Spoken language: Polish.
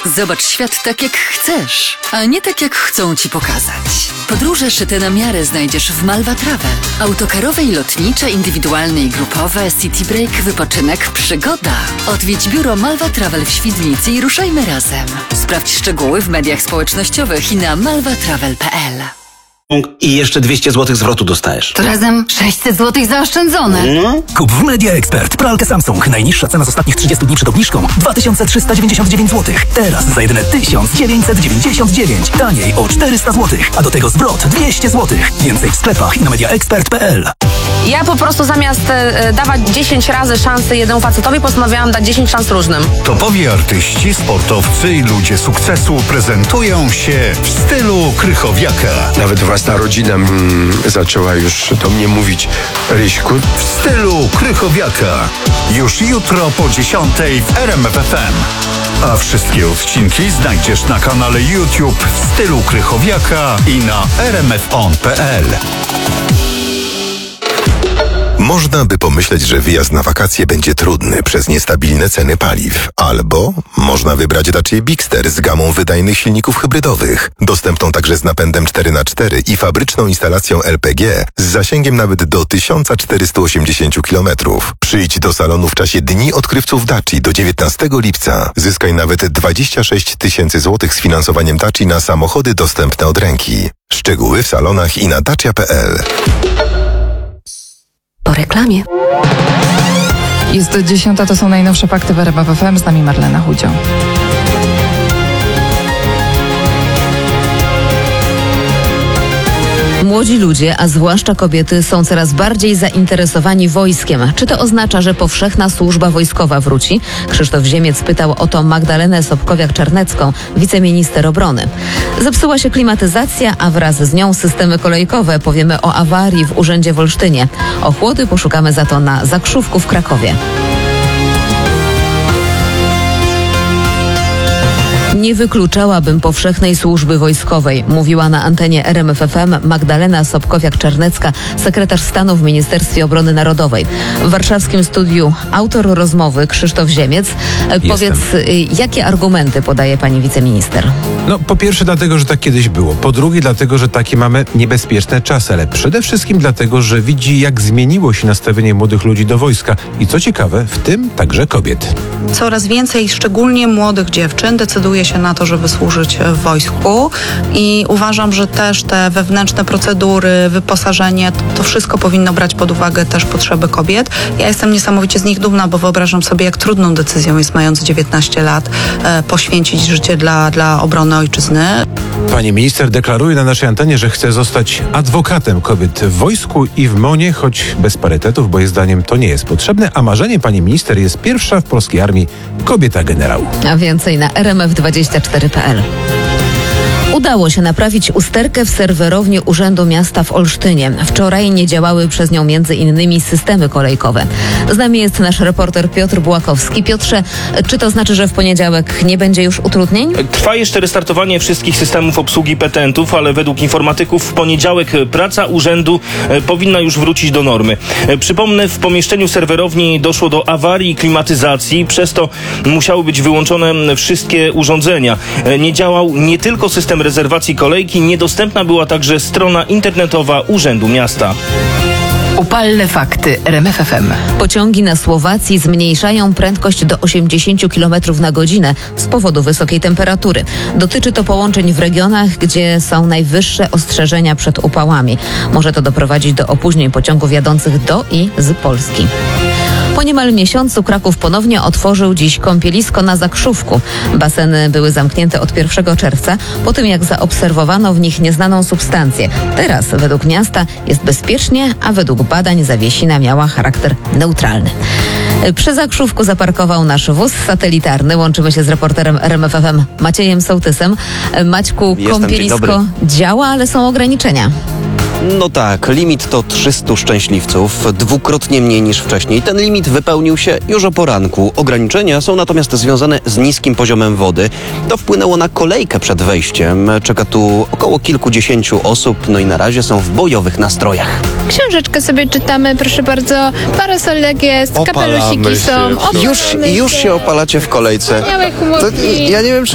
Zobacz świat tak, jak chcesz, a nie tak, jak chcą ci pokazać. Podróże szyte na miarę znajdziesz w Malwa Travel. Autokarowe i lotnicze, indywidualne i grupowe, city break, wypoczynek, przygoda. Odwiedź biuro Malwa Travel w Świdnicy i ruszajmy razem. Sprawdź szczegóły w mediach społecznościowych i na malwatravel.pl. I jeszcze 200 zł zwrotu dostajesz. To razem 600 zł zaoszczędzone. Kup w Media Expert pralkę Samsung. Najniższa cena z ostatnich 30 dni przed obniżką 2399 zł. Teraz za jedyne 1999. Taniej o 400 zł. A do tego zwrot 200 zł. Więcej w sklepach i na mediaexpert.pl. Ja po prostu zamiast dawać 10 razy szansy jednemu facetowi, postanowiłam dać 10 szans różnym. Topowi artyści, sportowcy i ludzie sukcesu prezentują się w stylu Krychowiaka. Nawet własna rodzina zaczęła już do mnie mówić: Ryśku. W stylu Krychowiaka. Już jutro po 10 w RMF FM. A wszystkie odcinki znajdziesz na kanale YouTube w stylu Krychowiaka i na rmfon.pl. Można by pomyśleć, że wyjazd na wakacje będzie trudny przez niestabilne ceny paliw. Albo można wybrać raczej Bigster z gamą wydajnych silników hybrydowych, dostępną także z napędem 4x4 i fabryczną instalacją LPG z zasięgiem nawet do 1480 km. Przyjdź do salonu w czasie Dni Odkrywców Daci do 19 lipca. Zyskaj nawet 26 000 złotych z finansowaniem Daci na samochody dostępne od ręki. Szczegóły w salonach i na dacia.pl. Po reklamie. Jest 10, to są najnowsze fakty w RMF FM. Z nami Marlena Chudzio. Młodzi ludzie, a zwłaszcza kobiety, są coraz bardziej zainteresowani wojskiem. Czy to oznacza, że powszechna służba wojskowa wróci? Krzysztof Ziemiec pytał o to Magdalenę Sobkowiak-Czarnecką, wiceminister obrony. Zepsuła się klimatyzacja, a wraz z nią systemy kolejkowe. Powiemy o awarii w Urzędzie w Olsztynie. Ochłody poszukamy za to na Zakrzówku w Krakowie. Nie wykluczałabym powszechnej służby wojskowej, mówiła na antenie RMF FM Magdalena Sobkowiak-Czarnecka, sekretarz stanu w Ministerstwie Obrony Narodowej. W warszawskim studiu autor rozmowy Krzysztof Ziemiec. Powiedz, jakie argumenty podaje pani wiceminister? No, po pierwsze dlatego, że tak kiedyś było. Po drugie dlatego, że takie mamy niebezpieczne czasy, ale przede wszystkim dlatego, że widzi, jak zmieniło się nastawienie młodych ludzi do wojska. I co ciekawe, w tym także kobiet. Coraz więcej, szczególnie młodych dziewczyn, decyduje się na to, żeby służyć w wojsku i uważam, że też te wewnętrzne procedury, wyposażenie, to wszystko powinno brać pod uwagę też potrzeby kobiet. Ja jestem niesamowicie z nich dumna, bo wyobrażam sobie, jak trudną decyzją jest, mając 19 lat, poświęcić życie dla obrony ojczyzny. Pani minister deklaruje na naszej antenie, że chce zostać adwokatem kobiet w wojsku i w MON-ie, choć bez parytetów, bo jej zdaniem to nie jest potrzebne, a marzeniem pani minister jest pierwsza w polskiej armii kobieta generał. A więcej na rmf24.pl. Udało się naprawić usterkę w serwerowni Urzędu Miasta w Olsztynie. Wczoraj nie działały przez nią m.in. systemy kolejkowe. Z nami jest nasz reporter Piotr Bułakowski. Piotrze, czy to znaczy, że w poniedziałek nie będzie już utrudnień? Trwa jeszcze restartowanie wszystkich systemów obsługi petentów, ale według informatyków w poniedziałek praca urzędu powinna już wrócić do normy. Przypomnę, w pomieszczeniu serwerowni doszło do awarii klimatyzacji, przez to musiały być wyłączone wszystkie urządzenia. Nie działał nie tylko system rezerwacji kolejki, niedostępna była także strona internetowa Urzędu Miasta. Upalne fakty RMF FM. Pociągi na Słowacji zmniejszają prędkość do 80 km na godzinę z powodu wysokiej temperatury. Dotyczy to połączeń w regionach, gdzie są najwyższe ostrzeżenia przed upałami. Może to doprowadzić do opóźnień pociągów jadących do i z Polski. Po niemal miesiącu Kraków ponownie otworzył dziś kąpielisko na Zakrzówku. Baseny były zamknięte od 1 czerwca, po tym jak zaobserwowano w nich nieznaną substancję. Teraz według miasta jest bezpiecznie, a według badań zawiesina miała charakter neutralny. Przy Zakrzówku zaparkował nasz wóz satelitarny. Łączymy się z reporterem RMF FM Maciejem Sołtysem. Maćku, kąpielisko działa, ale są ograniczenia. No tak, limit to 300 szczęśliwców, dwukrotnie mniej niż wcześniej. Ten limit wypełnił się już o poranku. Ograniczenia są natomiast związane z niskim poziomem wody. To wpłynęło na kolejkę przed wejściem. Czeka tu około kilkudziesięciu osób, no i na razie są w bojowych nastrojach. Książeczkę sobie czytamy, proszę bardzo. Parasolek jest, kapelusiki są. Już się opalacie w kolejce. Wspaniałe humorki. Ja nie wiem, czy